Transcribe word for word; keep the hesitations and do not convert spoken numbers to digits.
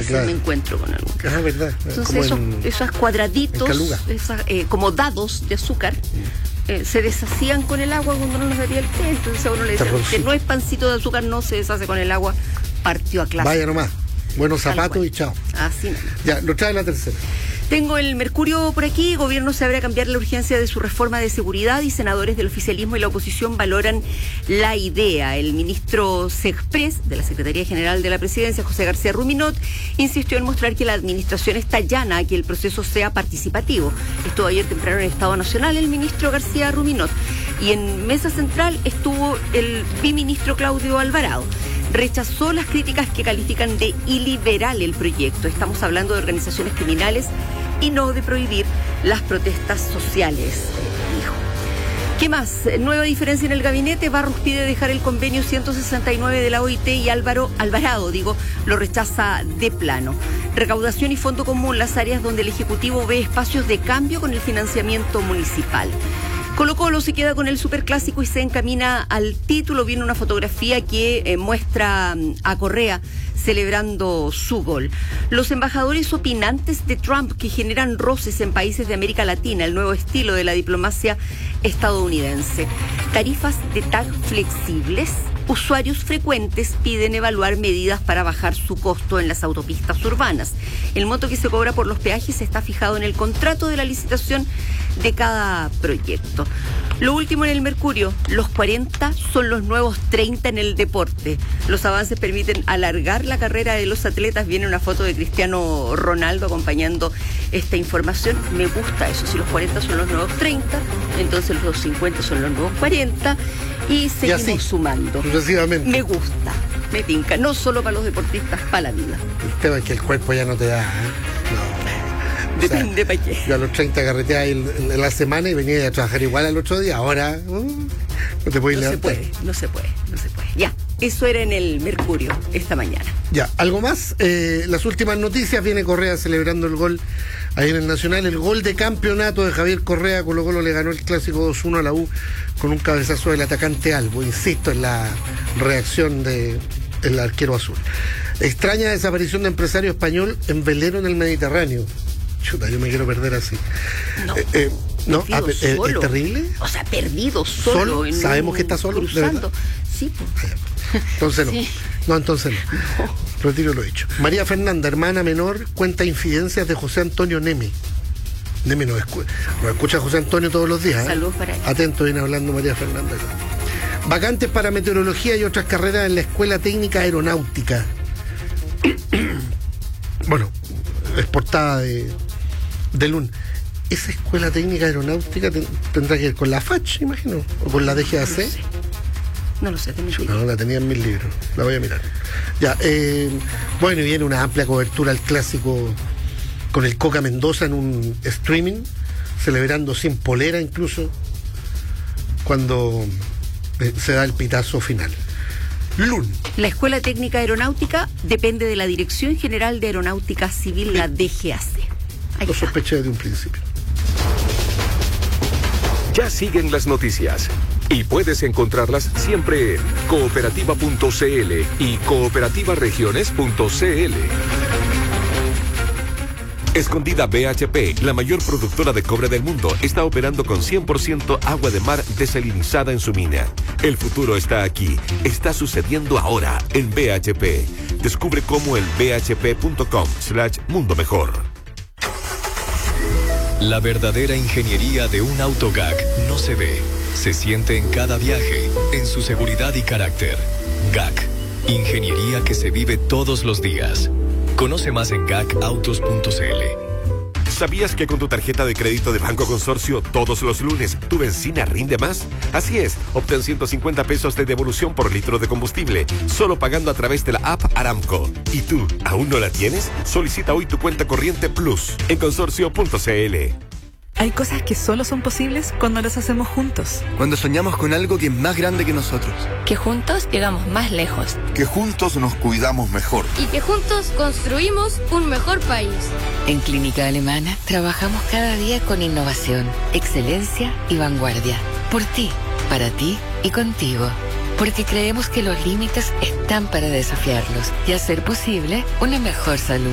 veces claro. me encuentro con algunos. Ah, verdad. Entonces como esos, en, esos cuadraditos, esas, eh, como dados de azúcar, mm. eh, se deshacían con el agua cuando uno los metía el té. Entonces a uno le decía que no es pancito de azúcar, no se deshace con el agua, partió a clase. Vaya nomás, buenos zapatos y chao. Así no. Ya, lo trae la tercera. Tengo el Mercurio por aquí. El gobierno se abre a cambiar la urgencia de su reforma de seguridad y senadores del oficialismo y la oposición valoran la idea. El ministro Sexpress de la Secretaría General de la Presidencia, José García Ruminot, insistió en mostrar que la administración está llana a que el proceso sea participativo. Estuvo ayer temprano en el Estado Nacional el ministro García Ruminot. Y en mesa central estuvo el biministro Claudio Alvarado. Rechazó las críticas que califican de iliberal el proyecto. Estamos hablando de organizaciones criminales y no de prohibir las protestas sociales, dijo. ¿Qué más? Nueva diferencia en el gabinete. Barros pide dejar el convenio ciento sesenta y nueve de la O I T y Álvaro Alvarado, digo, lo rechaza de plano. Recaudación y fondo común, las áreas donde el Ejecutivo ve espacios de cambio con el financiamiento municipal. Colo-Colo se queda con el superclásico y se encamina al título. Viene una fotografía que eh, muestra a Correa celebrando su gol. Los embajadores opinantes de Trump que generan roces en países de América Latina, el nuevo estilo de la diplomacia estadounidense. Tarifas de tag flexibles. Usuarios frecuentes piden evaluar medidas para bajar su costo en las autopistas urbanas. El monto que se cobra por los peajes está fijado en el contrato de la licitación de cada proyecto. Lo último en el Mercurio, los cuarenta son los nuevos treinta en el deporte. Los avances permiten alargar la carrera de los atletas. Viene una foto de Cristiano Ronaldo acompañando esta información. Me gusta eso, si los cuarenta son los nuevos treinta, entonces los cincuenta son los nuevos cuarenta y seguimos y así, sumando. Me gusta, me tinca, no solo para los deportistas, para la vida. El tema es que el cuerpo ya no te da, ¿eh? No. Depende o sea, para qué. Yo a los treinta carreteaba en, en la semana y venía a trabajar igual al otro día. Ahora uh, no te puedes no levantar. No se puede, no se puede, no se puede. Ya, eso era en el Mercurio esta mañana. Ya, algo más. Eh, las últimas noticias. Viene Correa celebrando el gol ahí en el Nacional. El gol de campeonato de Javier Correa. Colo-Colo le ganó el clásico dos uno a la U con un cabezazo del atacante Albo. Insisto en la reacción del arquero azul. Extraña desaparición de empresario español en velero en el Mediterráneo. Chuta, yo me quiero perder así. No, eh, eh, no ah, ¿es, ¿es terrible? O sea, perdido solo. ¿Solo? En ¿Sabemos un, que está solo? Cruzando. Sí, pues. Entonces no. Sí. No, entonces no. no. Retiro lo dicho. María Fernanda, hermana menor, cuenta infidencias de José Antonio Neme. Neme nos, escu nos escucha José Antonio todos los días. ¿eh? Saludos para él. Atento, viene hablando María Fernanda. Vacantes para meteorología y otras carreras en la Escuela Técnica Aeronáutica. Bueno, es portada de, de Lun. ¿Esa Escuela Técnica Aeronáutica ten, tendrá que ver con la F A C, imagino? ¿O con la D G A C? No lo sé, no, lo sé no, la tenía en mis libros, la voy a mirar. Ya, eh, bueno, y viene una amplia cobertura al clásico con el Coca Mendoza en un streaming, celebrando sin polera incluso, cuando eh, se da el pitazo final. Lun. La Escuela Técnica Aeronáutica depende de la Dirección General de Aeronáutica Civil, la D G A C. Ahí Lo está. sospeché desde un principio. Ya siguen las noticias y puedes encontrarlas siempre en cooperativa punto c l y cooperativa regiones punto c l. Escondida B H P, la mayor productora de cobre del mundo, está operando con cien por ciento agua de mar desalinizada en su mina. El futuro está aquí, está sucediendo ahora en B H P. Descubre cómo en b h p punto com slash mundo mejor. La verdadera ingeniería de un auto G A C no se ve, se siente en cada viaje, en su seguridad y carácter. G A C, ingeniería que se vive todos los días. Conoce más en gacautos punto c l. ¿Sabías que con tu tarjeta de crédito de Banco Consorcio todos los lunes tu benzina rinde más? Así es, obtén ciento cincuenta pesos de devolución por litro de combustible, solo pagando a través de la app Aramco. ¿Y tú, aún no la tienes? Solicita hoy tu cuenta corriente Plus en consorcio punto c l. Hay cosas que solo son posibles cuando las hacemos juntos. Cuando soñamos con algo que es más grande que nosotros. Que juntos llegamos más lejos. Que juntos nos cuidamos mejor. Y que juntos construimos un mejor país. En Clínica Alemana trabajamos cada día con innovación, excelencia y vanguardia. Por ti, para ti y contigo. Porque creemos que los límites están para desafiarlos y hacer posible una mejor salud.